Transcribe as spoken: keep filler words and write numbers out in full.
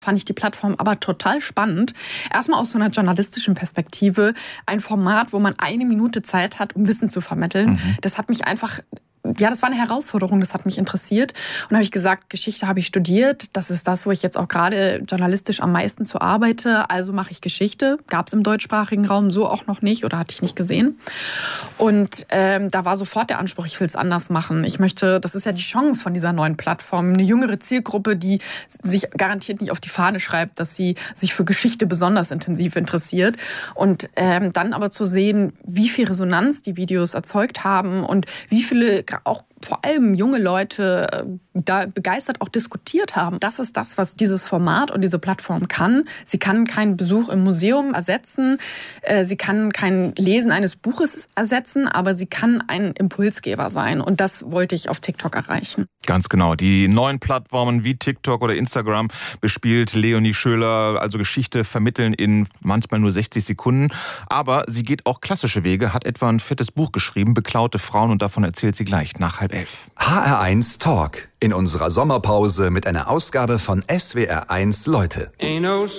Fand ich die Plattform aber total spannend. Erstmal aus so einer journalistischen Perspektive. Ein Format, wo man eine Minute Zeit hat, um Wissen zu vermitteln. Mhm. Das hat mich einfach... Ja, das war eine Herausforderung, das hat mich interessiert. Und da habe ich gesagt, Geschichte habe ich studiert. Das ist das, wo ich jetzt auch gerade journalistisch am meisten zu arbeite. Also mache ich Geschichte. Gab es im deutschsprachigen Raum so auch noch nicht oder hatte ich nicht gesehen. Und ähm, da war sofort der Anspruch, ich will es anders machen. Ich möchte, das ist ja die Chance von dieser neuen Plattform, eine jüngere Zielgruppe, die sich garantiert nicht auf die Fahne schreibt, dass sie sich für Geschichte besonders intensiv interessiert. Und ähm, dann aber zu sehen, wie viel Resonanz die Videos erzeugt haben und wie viele auch vor allem junge Leute da begeistert auch diskutiert haben. Das ist das, was dieses Format und diese Plattform kann. Sie kann keinen Besuch im Museum ersetzen, sie kann kein Lesen eines Buches ersetzen, aber sie kann ein Impulsgeber sein. Und das wollte ich auf TikTok erreichen. Ganz genau. Die neuen Plattformen wie TikTok oder Instagram bespielt Leonie Schöler, also Geschichte vermitteln in manchmal nur sechzig Sekunden. Aber sie geht auch klassische Wege, hat etwa ein fettes Buch geschrieben, Beklaute Frauen, und davon erzählt sie gleich nach halb elf. H R eins Talk in unserer Sommerpause mit einer Ausgabe von S W R eins Leute.